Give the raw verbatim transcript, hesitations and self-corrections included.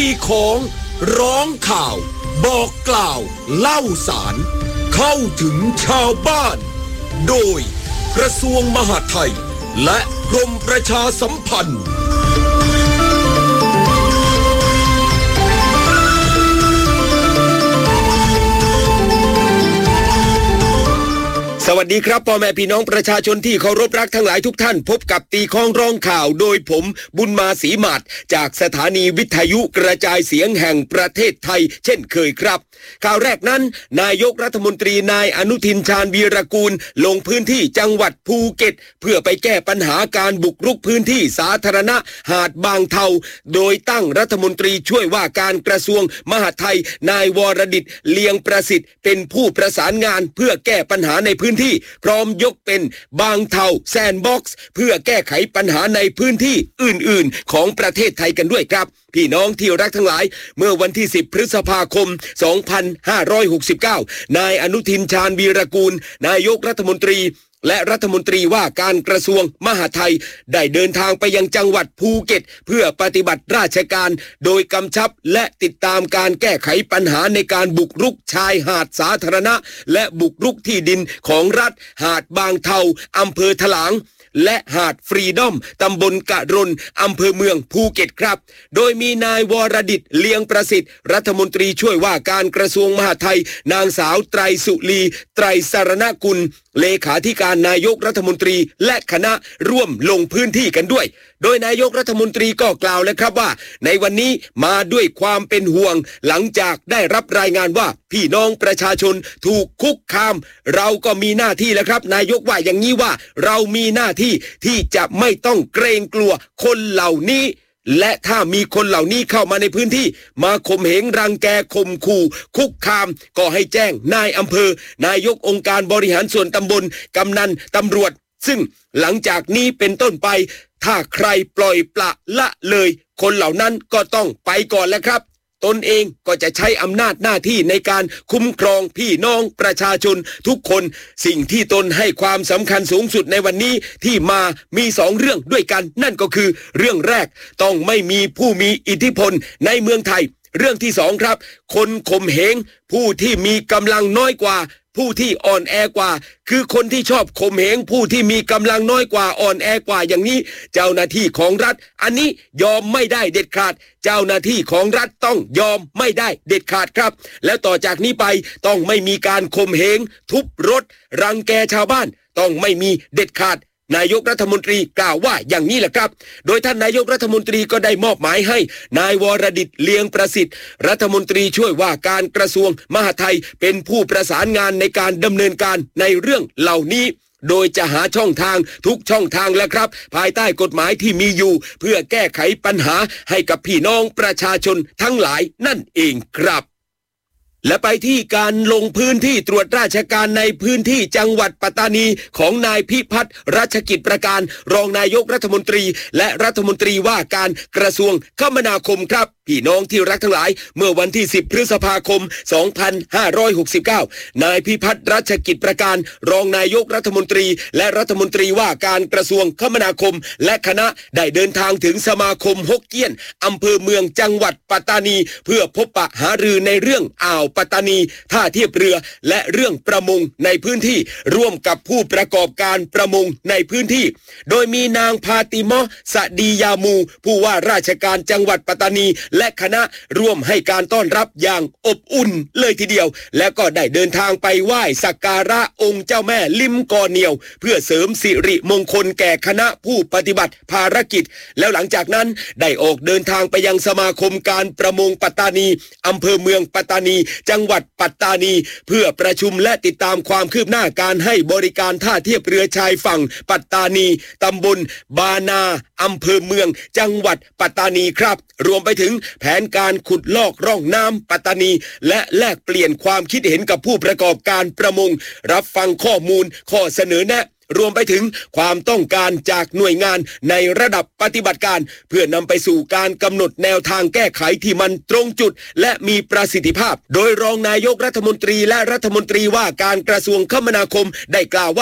ตีของร้องข่าวบอกกล่าวเล่าสารเข้าถึงชาวบ้านโดยกระทรวงมหาดไทยและกรมประชาสัมพันธ์สวัสดีครับพ่อแม่พี่น้องประชาชนที่เคารพรักทั้งหลายทุกท่านพบกับตีข้องร้องข่าวโดยผมบุญมาศรีหมาดจากสถานีวิทยุกระจายเสียงแห่งประเทศไทยเช่นเคยครับข่าวแรกนั้นนายกรัฐมนตรีนายอนุทินชาญวีรกูลลงพื้นที่จังหวัดภูเก็ตเพื่อไปแก้ปัญหาการบุกรุกพื้นที่สาธารณะหาดบางเทาโดยตั้งรัฐมนตรีช่วยว่าการกระทรวงมหาดไทยนายวรดิษฐ์เลียงประสิทธิ์เป็นผู้ประสานงานเพื่อแก้ปัญหาในพื้นที่พร้อมยกเป็นบางเทาแซนด์บ็อกซ์เพื่อแก้ไขปัญหาในพื้นที่อื่นๆของประเทศไทยกันด้วยครับพี่น้องที่รักทั้งหลายเมื่อวันที่สิบพฤษภาคมสองพันห้าร้อยหกสิบเก้านายอนุทินชาญวีรกูลนายกรัฐมนตรีและรัฐมนตรีว่าการกระทรวงมหาดไทยได้เดินทางไปยังจังหวัดภูเก็ตเพื่อปฏิบัติราชการโดยกำชับและติดตามการแก้ไขปัญหาในการบุกรุกชายหาดสาธารณะและบุกรุกที่ดินของรัฐหาดบางเทาอำเภอถลางและหาดฟรีดอมตำบลกะรนอำเภอเมืองภูเก็ตครับโดยมีนายวรดิษฐ์เลียงประสิทธิ์รัฐมนตรีช่วยว่าการกระทรวงมหาดไทยนางสาวไตรสุรีไตรสรณกุลเลขาธิการนายกรัฐมนตรีและคณะร่วมลงพื้นที่กันด้วยโดยนายกรัฐมนตรีก็กล่าวแล้วครับว่าในวันนี้มาด้วยความเป็นห่วงหลังจากได้รับรายงานว่าพี่น้องประชาชนถูกคุกคามเราก็มีหน้าที่แล้วครับนายกว่าอย่างนี้ว่าเรามีหน้าที่ที่จะไม่ต้องเกรงกลัวคนเหล่านี้และถ้ามีคนเหล่านี้เข้ามาในพื้นที่มาข่มเหงรังแกข่มขู่คุกคามก็ให้แจ้งนายอำเภอนายกองค์การบริหารส่วนตำบลกำนันตำรวจซึ่งหลังจากนี้เป็นต้นไปถ้าใครปล่อยปละละเลยคนเหล่านั้นก็ต้องไปก่อนแล้วครับตนเองก็จะใช้อำนาจหน้าที่ในการคุ้มครองพี่น้องประชาชนทุกคนสิ่งที่ตนให้ความสำคัญสูงสุดในวันนี้ที่มามีสองเรื่องด้วยกันนั่นก็คือเรื่องแรกต้องไม่มีผู้มีอิทธิพลในเมืองไทยเรื่องที่สองครับคนข่มเหงผู้ที่มีกำลังน้อยกว่าผู้ที่อ่อนแอกว่าคือคนที่ชอบข่มเหงผู้ที่มีกำลังน้อยกว่าอ่อนแอกว่าอย่างนี้เจ้าหน้าที่ของรัฐอันนี้ยอมไม่ได้เด็ดขาดเจ้าหน้าที่ของรัฐต้องยอมไม่ได้เด็ดขาดครับแล้วต่อจากนี้ไปต้องไม่มีการข่มเหงทุบรถรังแกชาวบ้านต้องไม่มีเด็ดขาดนายกรัฐมนตรีกล่าวว่าอย่างนี้แหละครับโดยท่านนายกรัฐมนตรีก็ได้มอบหมายให้นายวรดิษฐ์เลียงประสิทธิ์รัฐมนตรีช่วยว่าการกระทรวงมหาดไทยเป็นผู้ประสานงานในการดำเนินการในเรื่องเหล่านี้โดยจะหาช่องทางทุกช่องทางแล้วครับภายใต้กฎหมายที่มีอยู่เพื่อแก้ไขปัญหาให้กับพี่น้องประชาชนทั้งหลายนั่นเองครับและไปที่การลงพื้นที่ตรวจราชการในพื้นที่จังหวัดปัตตานีของนายพิพัฒน์รัชกิจประการรองนายกรัฐมนตรีและรัฐมนตรีว่าการกระทรวงคมนาคมครับพี่น้องที่รักทั้งหลายเมื่อวันที่สิบพฤษภาคมสองพันห้าร้อยหกสิบเก้านายพิพัฒน์รัชกิจประการรองนายกรัฐมนตรีและรัฐมนตรีว่าการกระทรวงคมนาคมและคณะได้เดินทางถึงสมาคมฮกเกี้ยนอำเภอเมืองจังหวัดปัตตานีเพื่อพบปะหารือในเรื่องอ่าวปัตตานีท่าเทียบเรือและเรื่องประมงในพื้นที่ร่วมกับผู้ประกอบการประมงในพื้นที่โดยมีนางพาติมะสะดียามูผู้ว่าราชการจังหวัดปัตตานีและคณะร่วมให้การต้อนรับอย่างอบอุ่นเลยทีเดียวและก็ได้เดินทางไปไหว้สักการะองค์เจ้าแม่ลิมกอเหนียวเพื่อเสริมสิริมงคลแก่คณะผู้ปฏิบัติภารกิจแล้วหลังจากนั้นได้ออกเดินทางไปยังสมาคมการประมงปัตตานีอำเภอเมืองปัตตานีจังหวัดปัตตานีเพื่อประชุมและติดตามความคืบหน้าการให้บริการท่าเทียบเรือชายฝั่งปัตตานีตำบลบานาอำเภอเมืองจังหวัดปัตตานีครับรวมไปถึงแผนการขุดลอกร่องน้ำปัตตานีและแลกเปลี่ยนความคิดเห็นกับผู้ประกอบการประมงรับฟังข้อมูลข้อเสนอแนะรวมไปถึงความต้องการจากหน่วยงานในระดับปฏิบัติการเพื่อนำไปสู่การกำหนดแนวทางแก้ไขที่มันตรงจุดและมีประสิทธิภาพโดยรองนายกรัฐมนตรีและรัฐมนตรีว่าการกระทรวงคมนาคมได้กล่าวว่า